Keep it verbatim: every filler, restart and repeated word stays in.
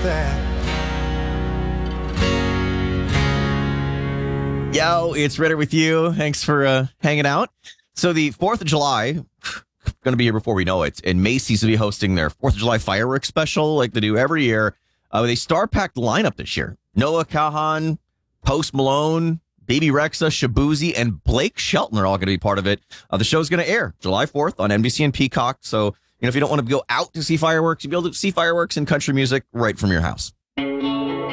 that. Yo, it's Ritter with you. Thanks for uh, hanging out. So the fourth of July, going to be here before we know it, and Macy's will be hosting their fourth of July fireworks special like they do every year. Uh, with a star-packed lineup this year. Noah Kahan, Post Malone, Baby Rexha, Shabuzi, and Blake Shelton are all going to be part of it. Uh, the show's going to air July fourth on N B C and Peacock. So, you know, if you don't want to go out to see fireworks, you'll be able to see fireworks and country music right from your house.